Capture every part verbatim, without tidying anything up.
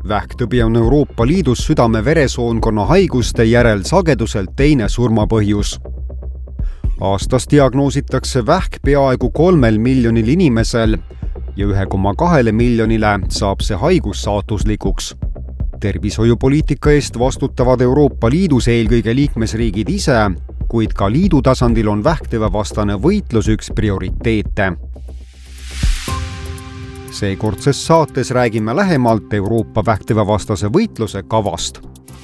Vähktõbi on Euroopa Liidus südame-veresoonkonna haiguste järel sageduselt teine surmapõhjus. Aastas diagnoositakse vähk peaaegu kolmel miljonil inimesel ja ühe koma kahele miljonile saab see haigus saatuslikuks. Tervishoiupoliitika eest vastutavad Euroopa Liidus eelkõige liikmesriigid ise, kuid ka liidu tasandil on vähktõvevastane võitlus üks prioriteete. Seekordses saates räägime lähemalt Euroopa vähktõvevastase võitluse kavast.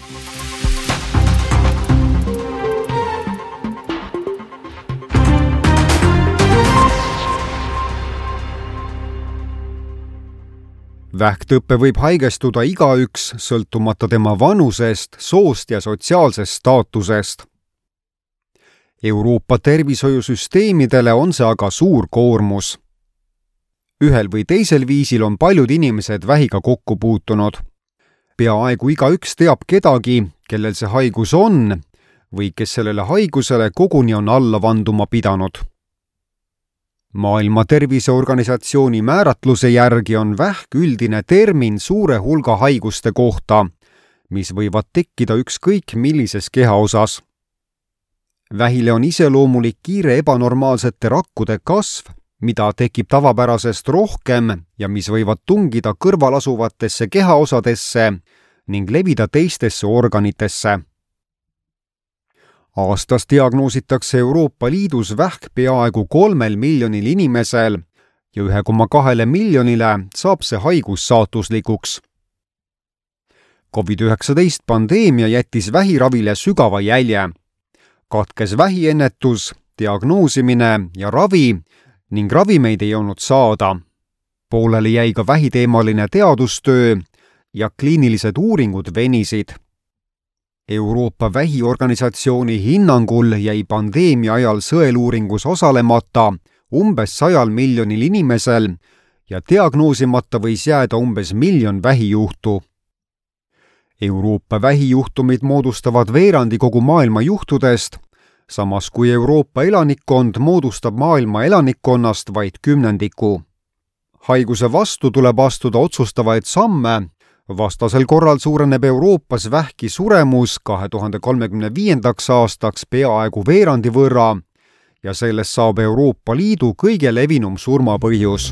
Vähktõppe võib haigestuda igaüks, sõltumata tema vanusest, soost ja sotsiaalsest staatusest. Euroopa tervishoiusüsteemidele on see aga suur koormus. Ühel või teisel viisil on paljud inimesed vähiga kokku puutunud. Peaaegu igaüks teab kedagi, kellel see haigus on või kes sellele haigusele koguni on alla vanduma pidanud. Maailma Terviseorganisatsiooni määratluse järgi on vähk üldine termin suure hulga haiguste kohta, mis võivad tekkida ükskõik millises kehaosas. Vähile on iseloomulik kiire ebanormaalsete rakkude kasv, mida tekib tavapärasest rohkem ja mis võivad tungida kõrvalasuvatesse kehaosadesse ning levida teistesse organitesse. Aastas diagnoositakse Euroopa Liidus vähk peaaegu kolmel miljonil inimesel ja ühe koma kahele miljonile saab see haigus saatuslikuks. covid üheksateist pandeemia jättis vähiravile sügava jälje. Katkes vähiennetus, diagnoosimine ja ravi ning ravimeid ei olnud saada. Pooleli jäi ka vähiteemaline teadustöö ja kliinilised uuringud venisid. Euroopa Vähiorganisatsiooni hinnangul jäi pandeemia ajal sõeluuringus osalemata umbes sajal miljonil inimesel ja diagnoosimata võis jääda umbes miljon vähijuhtu. Euroopa vähijuhtumid moodustavad veerandi kogu maailma juhtudest, samas kui Euroopa elanikkond moodustab maailma elanikkonnast vaid kümnendiku. Haiguse vastu tuleb astuda otsustavaid samme, vastasel korral suureneb Euroopas vähki suremus kahe tuhande kolmekümne viiendaks aastaks peaaegu veerandi võrra ja sellest saab Euroopa Liidu kõige levinum surmapõhjus.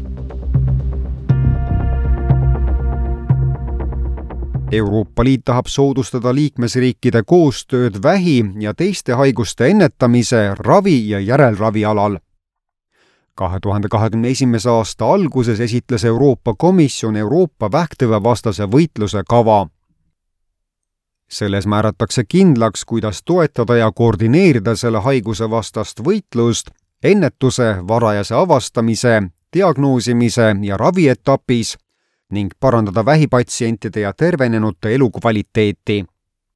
Euroopa Liit tahab soodustada liikmesriikide koostööd vähi ja teiste haiguste ennetamise, ravi ja järelravi alal. kahe tuhande kahekümne esimese aasta alguses esitles Euroopa Komisjon Euroopa vähktõvevastase võitluse kava. Selles määratakse kindlaks, kuidas toetada ja koordineerida selle haiguse vastast võitlust ennetuse, varajase avastamise, diagnoosimise ja ravi etapis ning parandada vähipatsientide ja tervenenute elukvaliteeti.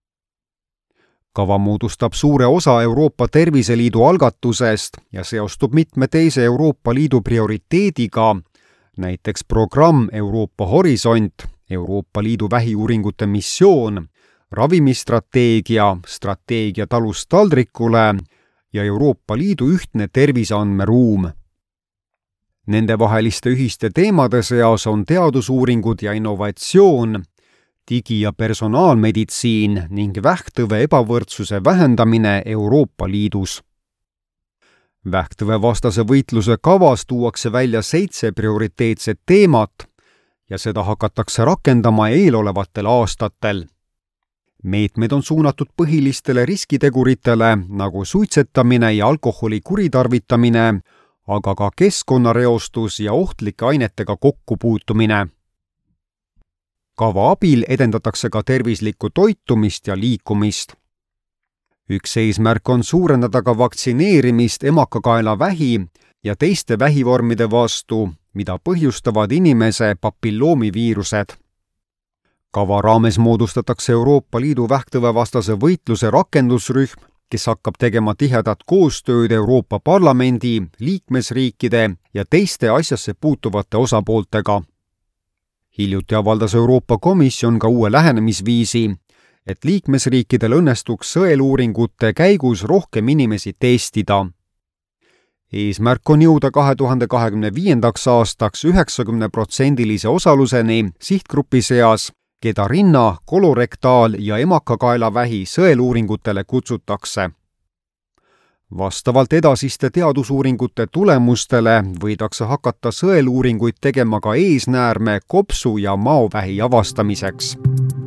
Kava moodustab suure osa Euroopa Terviseliidu algatusest ja seostub mitme teise Euroopa Liidu prioriteediga, näiteks programm Euroopa Horisont, Euroopa Liidu vähiuuringute missioon, ravimistrateegia, strateegia talust taldrikule ja Euroopa Liidu ühtne terviseandmeruum. Nendevaheliste ühiste teemade seas on teadusuuringud ja innovatsioon, digi- ja personaalmeditsiin ning vähktõve ebavõrdsuse vähendamine Euroopa Liidus. Vähktõvevastase võitluse kavas tuuakse välja seitse prioriteetset teemat ja seda hakatakse rakendama eelolevatel aastatel. Meetmed on suunatud põhilistele riskiteguritele nagu suitsetamine ja alkoholi kuritarvitamine, aga ka keskkonnareostus ja ohtlike ainetega kokkupuutumine. Kava abil edendatakse ka tervislikku toitumist ja liikumist. Üks eesmärk on suurendada ka vaktsineerimist emakakaelavähi ja teiste vähivormide vastu, mida põhjustavad inimese papilloomiviirused. Kava raames moodustatakse Euroopa Liidu vähktõvevastase võitluse rakendusrühm, kes hakkab tegema tihedat koostööd Euroopa Parlamendi, liikmesriikide ja teiste asjasse puutuvate osapooltega. Hiljuti avaldas Euroopa Komisjon ka uue lähenemisviisi, et liikmesriikidel õnnestuks sõeluuringute käigus rohkem inimesi testida. Eesmärk on jõuda kahe tuhande kahekümne viiendaks aastaks üheksakümne protsendilise osaluseni sihtgrupi seas keda rinna, kolorektaal- ja emakakaelavähi sõeluuringutele kutsutakse. Vastavalt edasiste teadusuuringute tulemustele võidakse hakata sõeluuringuid tegema ka eesnäärme, kopsu- ja maovähi avastamiseks.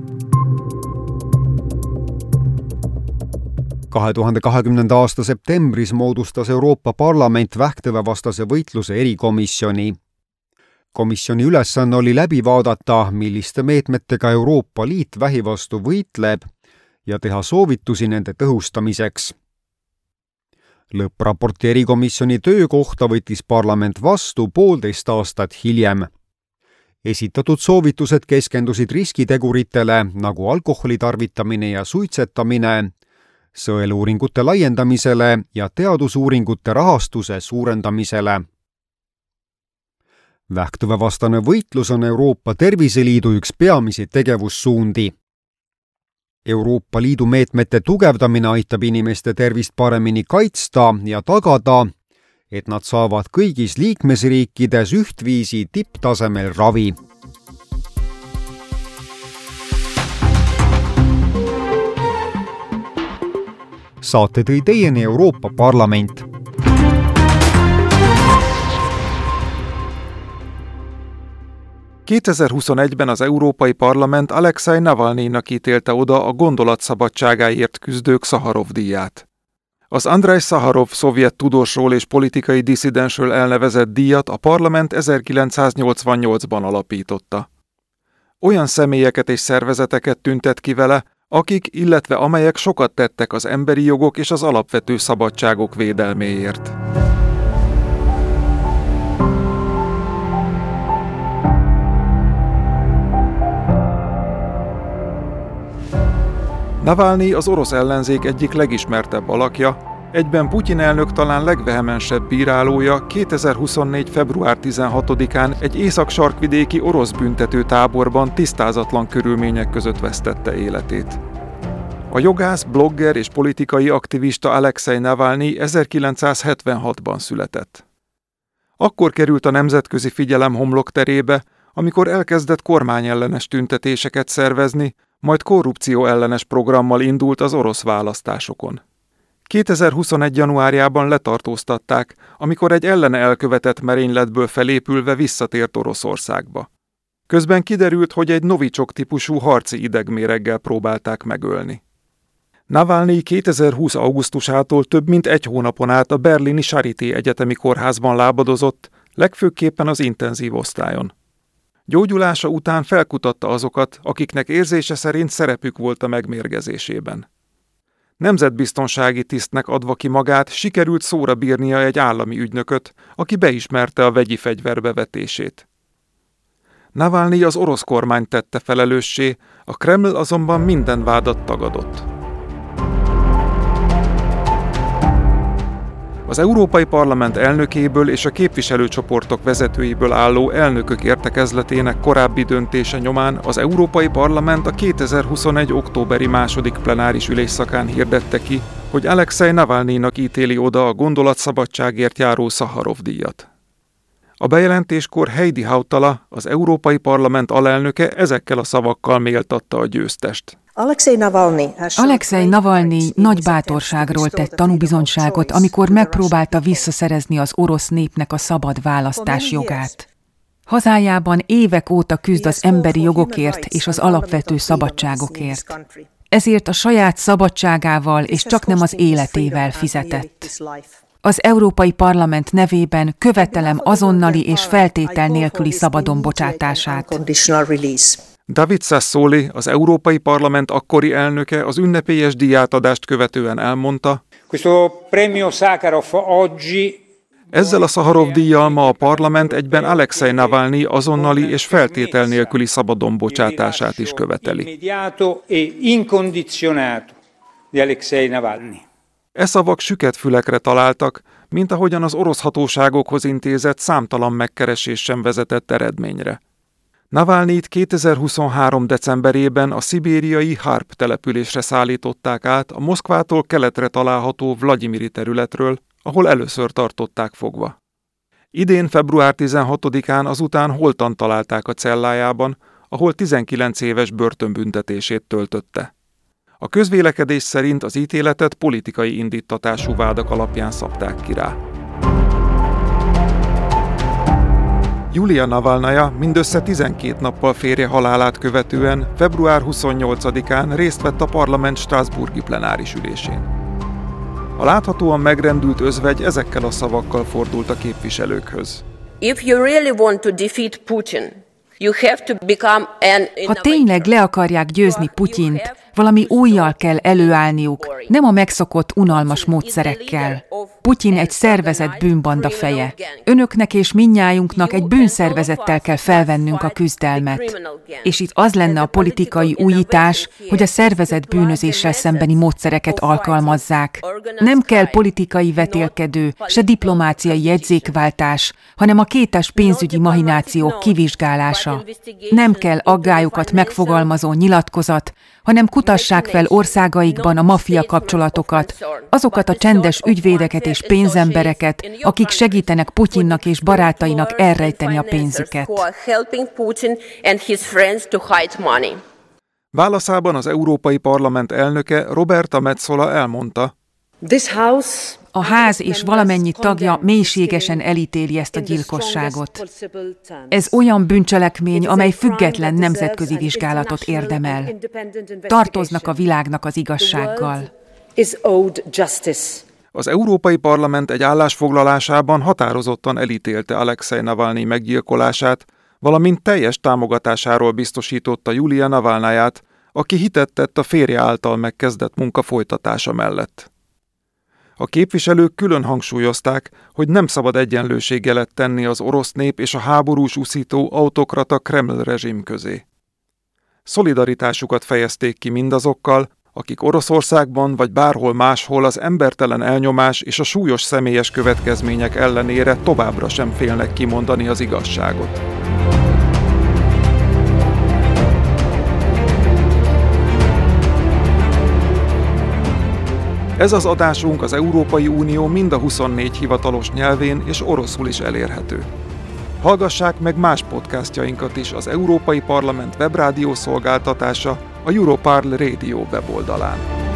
kahe tuhande kahekümnenda aasta septembris moodustas Euroopa Parlament vähktõvevastase võitluse erikomisjoni. Komisjoni ülesanne oli läbi vaadata, milliste meetmetega Euroopa Liit vähi vastu võitleb ja teha soovitusi nende tõhustamiseks. Lõppraporti erikomisjoni töö kohta võttis parlament vastu poolteist aastat hiljem. Esitatud soovitused keskendusid riskiteguritele nagu alkoholi tarvitamine ja suitsetamine, sõeluuringute laiendamisele ja teadusuuringute rahastuse suurendamisele. Vähktõvevastane võitlus on Euroopa Terviseliidu üks peamisi tegevussuundi. Euroopa Liidu meetmete tugevdamine aitab inimeste tervist paremini kaitsta ja tagada, et nad saavad kõigis liikmesriikides ühtviisi tipptasemel ravi. Saate tõi teieni Euroopa Parlament. kétezer-huszonegyben az Európai Parlament Alekszej Navalnyjnak ítélte oda a gondolatszabadságáért küzdők Szaharov-díját. Az Andrej Szaharov szovjet tudósról és politikai disszidensről elnevezett díjat a parlament ezerkilencszáznyolcvannyolcban alapította. Olyan személyeket és szervezeteket tüntet ki vele, akik, illetve amelyek sokat tettek az emberi jogok és az alapvető szabadságok védelméért. Navalnyi az orosz ellenzék egyik legismertebb alakja, egyben Putyin elnök talán legvehemensebb bírálója kétezer-huszonnégy. február tizenhatodikán egy észak-sarkvidéki orosz büntető táborban tisztázatlan körülmények között vesztette életét. A jogász, blogger és politikai aktivista Alekszej Navalnyi ezerkilencszázhetvenhatban született. Akkor került a nemzetközi figyelem homlokterébe, amikor elkezdett kormányellenes tüntetéseket szervezni, majd korrupció ellenes programmal indult az orosz választásokon. kétezer-huszonegy. januárjában letartóztatták, amikor egy ellene elkövetett merényletből felépülve visszatért Oroszországba. Közben kiderült, hogy egy novicsok típusú harci idegméreggel próbálták megölni. Navalnyi kétezer-húsz. augusztusától több mint egy hónapon át a berlini Charité egyetemi kórházban lábadozott, legfőképpen az intenzív osztályon. Gyógyulása után felkutatta azokat, akiknek érzése szerint szerepük volt a megmérgezésében. Nemzetbiztonsági tisztnek adva ki magát, sikerült szóra bírnia egy állami ügynököt, aki beismerte a vegyi fegyver bevetését. Navalnyi az orosz kormányt tette felelőssé, a Kreml azonban minden vádat tagadott. Az Európai Parlament elnökéből és a képviselőcsoportok vezetőiből álló elnökök értekezletének korábbi döntése nyomán az Európai Parlament a kétezer-huszonegy. októberi második plenáris ülésszakán hirdette ki, hogy Alekszej Navalnyjnak ítéli oda a gondolatszabadságért járó Szaharov-díjat. A bejelentéskor Heidi Hautala, az Európai Parlament alelnöke ezekkel a szavakkal méltatta a győztest. Alekszej Navalnyi nagy bátorságról tett tanúbizonyságot, amikor megpróbálta visszaszerezni az orosz népnek a szabad választás jogát. Hazájában évek óta küzd az emberi jogokért és az alapvető szabadságokért. Ezért a saját szabadságával és csak nem az életével fizetett. Az Európai Parlament nevében követelem azonnali és feltétel nélküli szabadon bocsátását. David Sassoli, az Európai Parlament akkori elnöke az ünnepélyes díjátadást követően elmondta, ezzel a Szaharov-díjjal ma a parlament egyben Alekszej Navalnyi azonnali és feltétel nélküli szabadon bocsátását is követeli. E szavak süket fülekre találtak, mint ahogyan az orosz hatóságokhoz intézett számtalan megkeresés sem vezetett eredményre. Navalnyit kétezer-huszonhárom. decemberében a szibériai Harp településre szállították át a Moszkvától keletre található Vlagyimiri területről, ahol először tartották fogva. Idén február tizenhatodikán azután holtan találták a cellájában, ahol tizenkilenc éves börtönbüntetését töltötte. A közvélekedés szerint az ítéletet politikai indíttatású vádak alapján szabták ki rá. Julia Navalnaja mindössze tizenkét nappal férje halálát követően február huszonnyolcadikán részt vett a parlament strasbourgi plenáris ülésén. A láthatóan megrendült özvegy ezekkel a szavakkal fordult a képviselőkhöz. If you really want to defeat Putin, you have to become an Ha tényleg le akarják győzni Putyint, valami újjal kell előállniuk, nem a megszokott unalmas módszerekkel. Putyin egy szervezett bűnbanda feje. Önöknek és mindnyájunknak egy bűnszervezettel kell felvennünk a küzdelmet. És itt az lenne a politikai újítás, hogy a szervezett bűnözéssel szembeni módszereket alkalmazzák. Nem kell politikai vetélkedő, se diplomáciai jegyzékváltás, hanem a kétes pénzügyi mahinációk kivizsgálása. Nem kell aggályokat megfogalmazó nyilatkozat, hanem kutassák fel országaikban a maffia kapcsolatokat, azokat a csendes ügyvédeket és pénzembereket, akik segítenek Putyinnak és barátainak elrejteni a pénzüket. Válaszában az Európai Parlament elnöke Roberta Metsola elmondta, a ház és valamennyi tagja mélységesen elítéli ezt a gyilkosságot. Ez olyan bűncselekmény, amely független nemzetközi vizsgálatot érdemel. Tartoznak a világnak az igazsággal. Az Európai Parlament egy állásfoglalásában határozottan elítélte Alexej Navalnyi meggyilkolását, valamint teljes támogatásáról biztosította Julia Navalnaját, aki hitet tett a férje által megkezdett munka folytatása mellett. A képviselők külön hangsúlyozták, hogy nem szabad egyenlőségjelet tenni az orosz nép és a háborús uszító autokrata Kreml rezsim közé. Szolidaritásukat fejezték ki mindazokkal, akik Oroszországban vagy bárhol máshol az embertelen elnyomás és a súlyos személyes következmények ellenére továbbra sem félnek kimondani az igazságot. Ez az adásunk az Európai Unió mind a huszonnégy hivatalos nyelvén és oroszul is elérhető. Hallgassák meg más podcastjainkat is az Európai Parlament webrádió szolgáltatása, a Europarl Radio weboldalán.